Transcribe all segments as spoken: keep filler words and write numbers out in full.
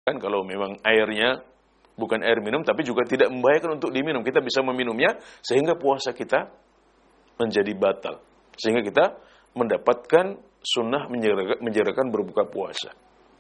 kan kalau memang airnya bukan air minum tapi juga tidak membahayakan untuk diminum, kita bisa meminumnya sehingga puasa kita menjadi batal, sehingga kita mendapatkan sunnah menjarakan berbuka puasa.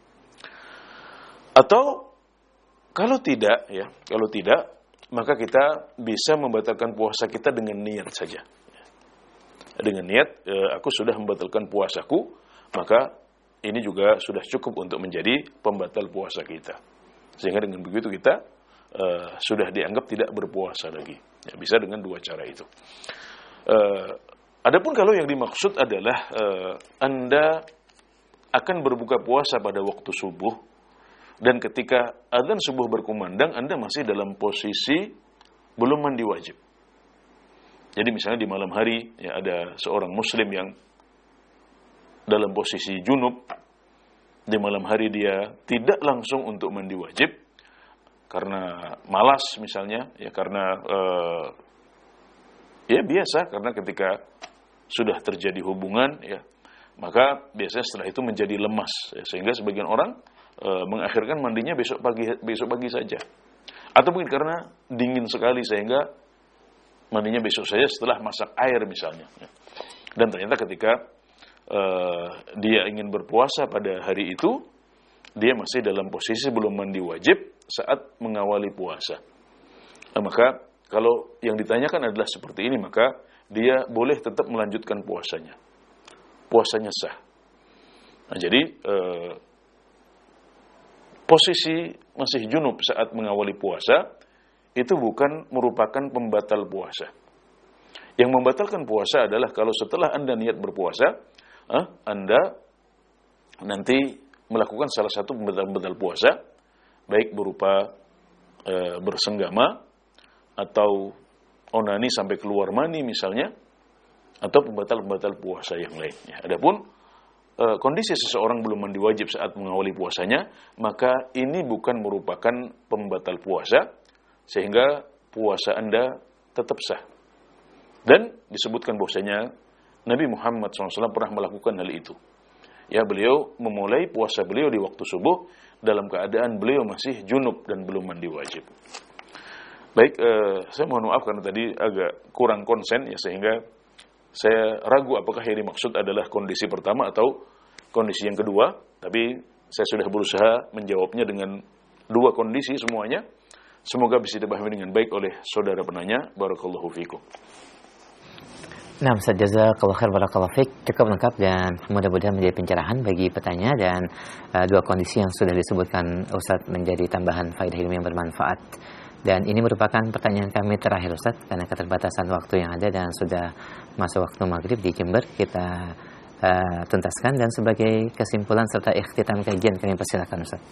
Atau kalau tidak ya, kalau tidak maka kita bisa membatalkan puasa kita dengan niat saja. Dengan niat e, aku sudah membatalkan puasaku, maka ini juga sudah cukup untuk menjadi pembatal puasa kita. Sehingga dengan begitu kita uh, sudah dianggap tidak berpuasa lagi. Ya, bisa dengan dua cara itu. Uh, adapun kalau yang dimaksud adalah uh, Anda akan berbuka puasa pada waktu subuh, dan ketika adzan subuh berkumandang Anda masih dalam posisi belum mandi wajib. Jadi misalnya di malam hari ya, ada seorang muslim yang dalam posisi junub. Di malam hari dia tidak langsung untuk mandi wajib karena malas misalnya, ya karena uh, ya biasa, karena ketika sudah terjadi hubungan ya maka biasanya setelah itu menjadi lemas ya, sehingga sebagian orang uh, mengakhirkan mandinya besok pagi besok pagi saja, atau mungkin karena dingin sekali sehingga mandinya besok saja setelah masak air misalnya ya. Dan ternyata ketika Uh, dia ingin berpuasa pada hari itu, dia masih dalam posisi belum mandi wajib saat mengawali puasa. Nah, maka kalau yang ditanyakan adalah seperti ini, maka dia boleh tetap melanjutkan puasanya. Puasanya sah. Nah, jadi uh, posisi masih junub saat mengawali puasa itu bukan merupakan pembatal puasa. Yang membatalkan puasa adalah kalau setelah Anda niat berpuasa, Anda nanti melakukan salah satu pembatal-pembatal puasa, baik berupa e, bersenggama atau onani sampai keluar mani misalnya, atau pembatal-pembatal puasa yang lainnya. Adapun e, kondisi seseorang belum mandi wajib saat mengawali puasanya, maka ini bukan merupakan pembatal puasa, sehingga puasa Anda tetap sah. Dan disebutkan bahwasanya Nabi Muhammad shallallahu alaihi wasallam pernah melakukan hal itu. Ya, beliau memulai puasa beliau di waktu subuh dalam keadaan beliau masih junub dan belum mandi wajib. Baik, eh, saya mohon maaf karena tadi agak kurang konsen ya, sehingga saya ragu apakah yang dimaksud adalah kondisi pertama atau kondisi yang kedua. Tapi saya sudah berusaha menjawabnya dengan dua kondisi semuanya. Semoga bisa dipahami dengan baik oleh saudara penanya. Barakallahu fikum. Nah, Ustaz, jazakallahu khair, barakallahu fiik. Cukup lengkap dan mudah-mudahan menjadi pencerahan bagi petanya, dan uh, dua kondisi yang sudah disebutkan Ustaz menjadi tambahan faedah ilmu yang bermanfaat. Dan ini merupakan pertanyaan kami terakhir, Ustaz, karena keterbatasan waktu yang ada dan sudah masuk waktu maghrib di Jember. Kita uh, tuntaskan, dan sebagai kesimpulan serta ikhtitam kajian kami persilakan, Ustaz.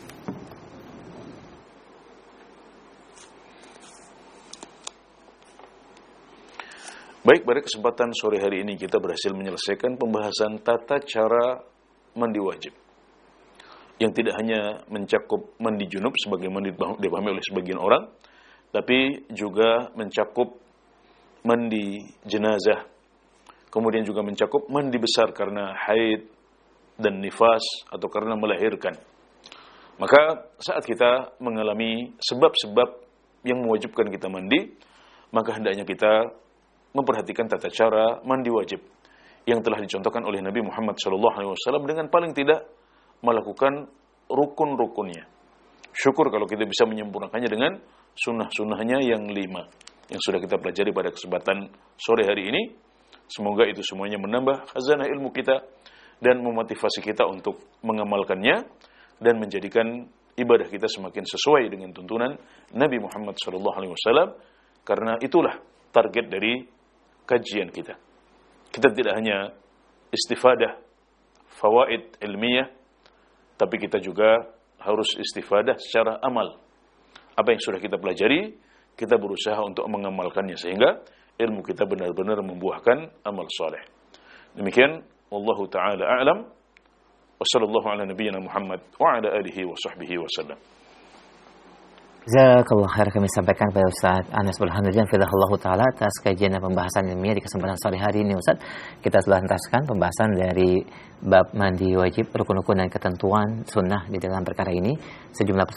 Baik, pada kesempatan sore hari ini kita berhasil menyelesaikan pembahasan tata cara mandi wajib, yang tidak hanya mencakup mandi junub sebagaimana dipahami oleh sebagian orang, tapi juga mencakup mandi jenazah, kemudian juga mencakup mandi besar karena haid dan nifas atau karena melahirkan. Maka saat kita mengalami sebab-sebab yang mewajibkan kita mandi, maka hendaknya kita memperhatikan tata cara mandi wajib yang telah dicontohkan oleh Nabi Muhammad shallallahu alaihi wasallam dengan paling tidak melakukan rukun-rukunnya. Syukur kalau kita bisa menyempurnakannya dengan sunnah-sunnahnya yang lima yang sudah kita pelajari pada kesempatan sore hari ini. Semoga itu semuanya menambah khazanah ilmu kita dan memotivasi kita untuk mengamalkannya dan menjadikan ibadah kita semakin sesuai dengan tuntunan Nabi Muhammad shallallahu alaihi wasallam, karena itulah target dari kajian kita. Kita tidak hanya istifadah fawaid ilmiah, tapi kita juga harus istifadah secara amal. Apa yang sudah kita pelajari, kita berusaha untuk mengamalkannya sehingga ilmu kita benar-benar membuahkan amal saleh. Demikian, wallahu taala a'lam. Wa sallallahu ala nabiyyina Muhammad wa ala alihi wa sahbihi wasallam. Jazakallahu khair, kami sampaikan kepada Ustaz Anas Burhanuddin Fidahullah Ta'ala atas kajian dan pembahasan ilmiah di kesempatan sore hari ini. Ustaz, kita telah tuntaskan pembahasan dari bab mandi wajib, rukun-rukun dan ketentuan sunnah di dalam perkara ini. Sejumlah